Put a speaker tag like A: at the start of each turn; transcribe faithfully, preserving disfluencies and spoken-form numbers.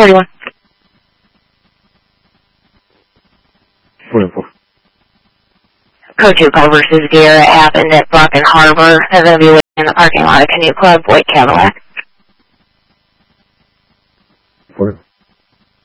A: forty-one.
B: forty-four.
A: Code two call versus Deer. It happened at Brocken Harbor. They're going to be waiting in the parking lot at Canoe Club, white Cadillac.
B: forty.